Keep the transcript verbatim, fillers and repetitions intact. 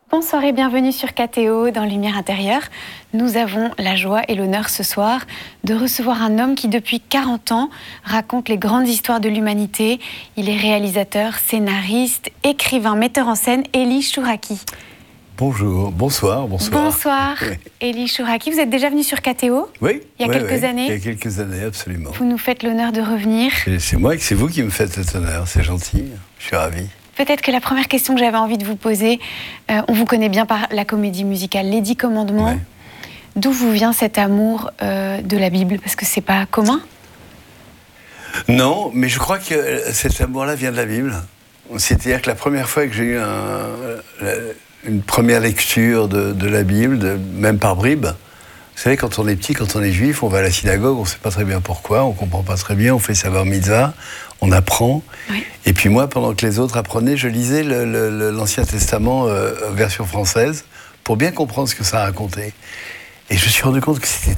Bonsoir et bienvenue sur K T O dans Lumière intérieure. Nous avons la joie et l'honneur ce soir de recevoir un homme qui depuis quarante ans raconte les grandes histoires de l'humanité. Il est réalisateur, scénariste, écrivain, metteur en scène, Elie Chouraqui. Bonjour, bonsoir, bonsoir. Bonsoir, Oui. Elie Chouraqui. Vous êtes déjà venu sur K T O? Oui. Il y a oui, quelques oui. années. Il y a quelques années, absolument. Vous nous faites l'honneur de revenir. Et c'est moi, c'est vous qui me faites cet honneur, c'est gentil, je suis ravi. Peut-être que la première question que j'avais envie de vous poser, euh, on vous connaît bien par la comédie musicale Les Dix Commandements. Ouais. D'où vous vient cet amour euh, de la Bible? Parce que c'est pas commun. Non, mais je crois que cet amour-là vient de la Bible. C'est-à-dire que la première fois que j'ai eu un, la, une première lecture de, de la Bible, de, même par bribes, vous savez, quand on est petit, quand on est juif, on va à la synagogue, on ne sait pas très bien pourquoi, on ne comprend pas très bien, on fait sa bar mitzvah, on apprend. Oui. Et puis moi, pendant que les autres apprenaient, je lisais le, le, l'Ancien Testament euh, version française pour bien comprendre ce que ça racontait. Et je me suis rendu compte que c'était